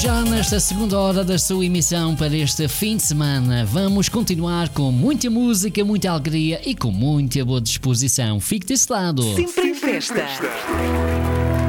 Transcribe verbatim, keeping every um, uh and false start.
já nesta segunda hora da sua emissão para este fim de semana. Vamos continuar com muita música, muita alegria e com muita boa disposição. Fique desse lado. Sempre em festa.